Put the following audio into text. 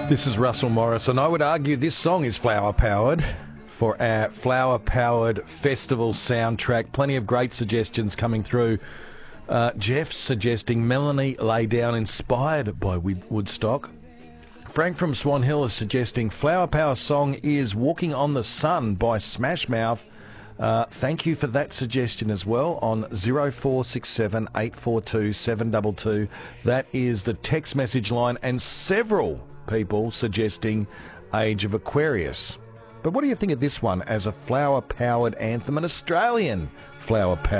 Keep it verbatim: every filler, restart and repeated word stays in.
This is Russell Morris, and I would argue this song is flower-powered for our flower-powered festival soundtrack. Plenty of great suggestions coming through. Uh, Jeff suggesting Melanie Lay Down, inspired by Woodstock. Frank from Swan Hill is suggesting Flower Power song is Walking on the Sun by Smash Mouth. Uh, thank you for that suggestion as well on zero four six seven, eight four two, seven two two. That is the text message line, and several people suggesting Age of Aquarius. But what do you think of this one as a flower-powered anthem, an Australian flower-powered